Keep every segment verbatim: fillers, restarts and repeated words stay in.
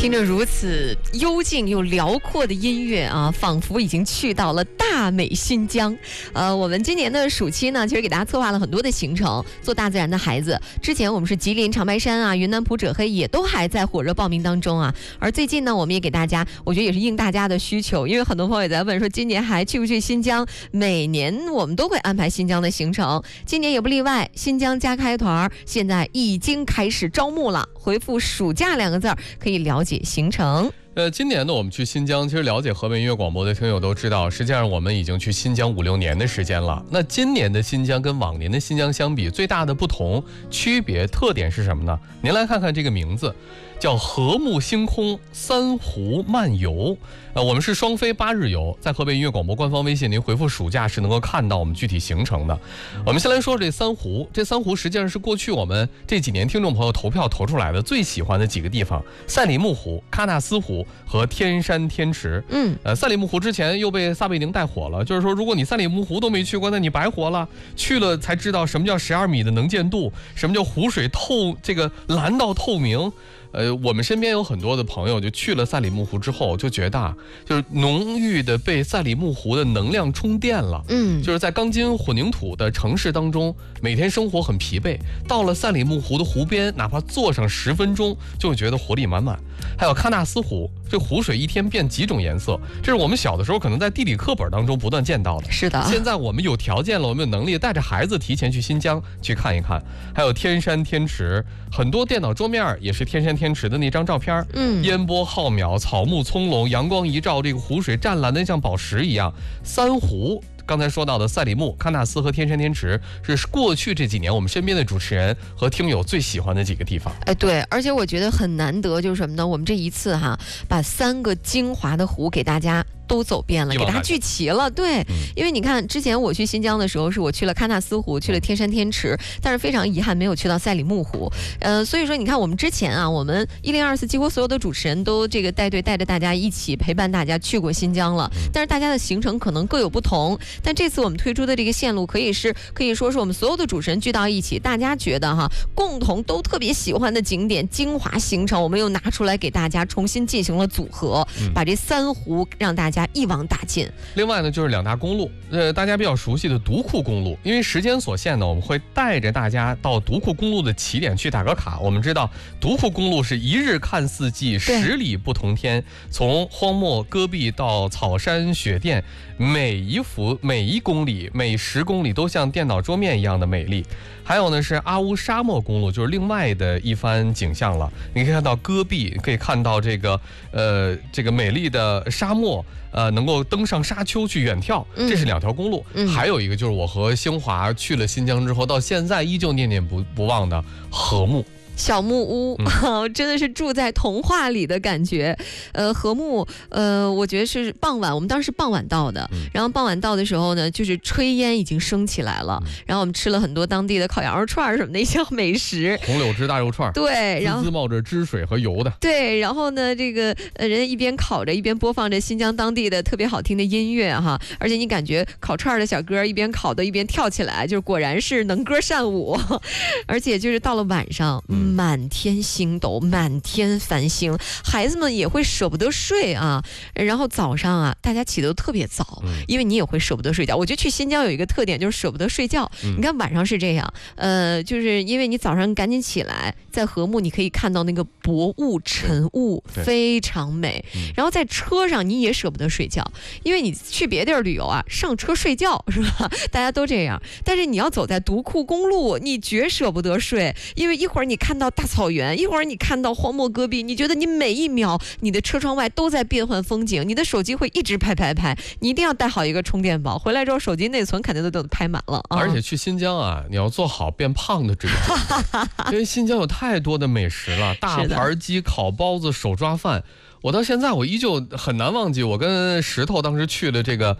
听着如此幽静又辽阔的音乐啊，仿佛已经去到了大美新疆。呃，我们今年的暑期呢，其实给大家策划了很多的行程，做大自然的孩子。之前我们是吉林长白山啊、云南普者黑也都还在火热报名当中啊。而最近呢，我们也给大家，我觉得也是应大家的需求，因为很多朋友也在问说，今年还去不去新疆？每年我们都会安排新疆的行程，今年也不例外。新疆加开团现在已经开始招募了，回复“暑假”两个字可以了解行程。 呃，今年呢，我们去新疆，其实了解河北音乐广播的听友都知道，实际上我们已经去新疆五六年的时间了。那今年的新疆跟往年的新疆相比，最大的不同、区别、特点是什么呢？您来看看这个名字，叫和睦星空三湖漫游。呃，我们是双飞八日游，在河北音乐广播官方微信，您回复“暑假”是能够看到我们具体行程的。我们先来说这三湖，这三湖实际上是过去我们这几年听众朋友投票投出来的最喜欢的几个地方：赛里木湖、喀纳斯湖和天山天池。 嗯， 呃，赛里木湖之前又被撒贝宁带火了，就是说，如果你赛里木湖都没去过，那你白活了。去了才知道什么叫十二米的能见度，什么叫湖水透这个蓝到透明。呃，我们身边有很多的朋友就去了赛里木湖之后，就觉得啊，就是浓郁的被赛里木湖的能量充电了。 嗯， 就是在钢筋混凝土的城市当中，每天生活很疲惫，到了赛里木湖的湖边，哪怕坐上十分钟，就会觉得活力满满。还有喀纳斯湖，这湖水一天变几种颜色，这是我们小的时候可能在地理课本当中不断见到的。 是的， 现在我们有条件了，我们有能力带着孩子提前去新疆去看一看。还有天山天池，很多电脑桌面也是天山天池的那张照片。 嗯， 烟波浩渺，草木葱茏，阳光一照，这个湖水湛蓝的像宝石一样。三湖刚才说到的赛里木、喀纳斯和天山天池是过去这几年我们身边的主持人和听友最喜欢的几个地方。 哎，对，而且我觉得很难得，就是什么呢？我们这一次哈，把三个精华的湖给大家都走遍了，给大家聚齐了。对、嗯，因为你看，之前我去新疆的时候，是我去了喀纳斯湖，去了天山天池，但是非常遗憾没有去到赛里木湖。呃，所以说你看，我们之前啊，我们一零二四几乎所有的主持人都这个带队带着大家一起陪伴大家去过新疆了，但是大家的行程可能各有不同。但这次我们推出的这个线路，可以是可以说是我们所有的主持人聚到一起，大家觉得哈，共同都特别喜欢的景点精华行程，我们又拿出来给大家重新进行了组合，嗯、把这三湖让大家一网打尽。 另外呢，就是两大公路，呃，大家比较熟悉的独库公路，因为时间所限呢，我们会带着大家到独库公路的起点去打个卡。我们知道，独库公路是一日看四季，十里不同天，从荒漠戈壁到草山雪甸，每一幅每一公里每十公里都像电脑桌面一样的美丽。还有呢是阿乌沙漠公路，就是另外的一番景象了。你可以看到戈壁，可以看到这个呃这个美丽的沙漠，呃能够登上沙丘去远眺，这是两条公路。嗯、还有一个就是我和兴华去了新疆之后，到现在依旧念念不不忘的和睦。 小木屋、嗯、真的是住在童话里的感觉。呃，和睦，呃，我觉得是傍晚，我们当时傍晚到的、嗯，然后傍晚到的时候呢，就是炊烟已经升起来了、嗯，然后我们吃了很多当地的烤羊肉串什么的一些美食， 红柳枝大肉串， 对，然后滋滋冒着汁水和油的， 对，然后呢，这个呃，人家一边烤着一边播放着新疆当地的特别好听的音乐哈，而且你感觉烤串的小哥一边烤的一边跳起来，就是果然是能歌善舞，而且就是到了晚上。嗯满天星斗，满天繁星，孩子们也会舍不得睡啊。然后早上啊，大家起得都特别早，因为你也会舍不得睡觉。我觉得去新疆有一个特点就是舍不得睡觉。嗯、你看晚上是这样，呃，就是因为你早上赶紧起来，在和睦你可以看到那个薄雾、晨雾，非常美。然后在车上你也舍不得睡觉，因为你去别地儿旅游啊，上车睡觉是吧？大家都这样。但是你要走在独库公路，你绝舍不得睡，因为一会儿你看到大草原，一会儿你看到荒漠戈壁，你觉得你每一秒你的车窗外都在变换风景，你的手机会一直拍拍拍，你一定要带好一个充电宝，回来之后手机内存肯定都都拍满了、啊、 而且去新疆啊，你要做好变胖的准备因为新疆有太多的美食了，大盘鸡、烤包子、手抓饭，我到现在我依旧很难忘记我跟石头当时去了这个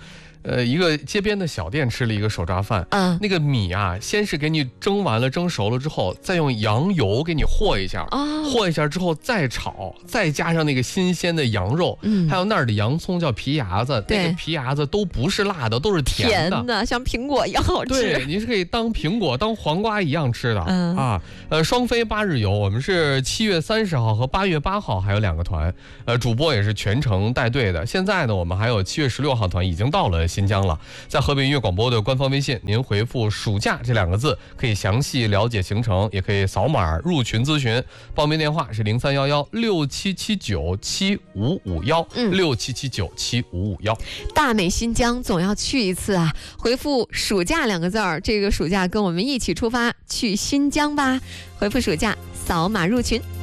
呃，一个街边的小店吃了一个手抓饭， 嗯， 那个米啊，先是给你蒸完了，蒸熟了之后，再用羊油给你和一下， 哦， 和一下之后再炒，再加上那个新鲜的羊肉， 嗯， 还有那儿的洋葱叫皮牙子，那个皮牙子都不是辣的，都是甜的， 甜的像苹果一样好吃。 对，你是可以当苹果、当黄瓜一样吃的， 嗯啊，呃，双飞八日游，我们是七月三十号和八月八号还有两个团，呃，主播也是全程带队的。现在呢，我们还有七月十六号团已经到了新疆了，在河北音乐广播的官方微信，您回复“暑假”这两个字，可以详细了解行程，也可以扫码入群咨询。报名电话是零三幺幺六七七九七五五幺，六七七九七五五幺。 大美新疆总要去一次啊！回复“暑假”两个字儿，这个暑假跟我们一起出发去新疆吧！回复“暑假”，扫码入群。